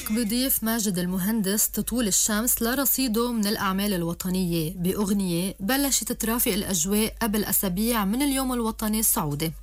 هيك بضيف ماجد المهندس تطول الشمس لرصيده من الأعمال الوطنية بأغنية بلشت ترافق الأجواء قبل أسابيع من اليوم الوطني السعودي.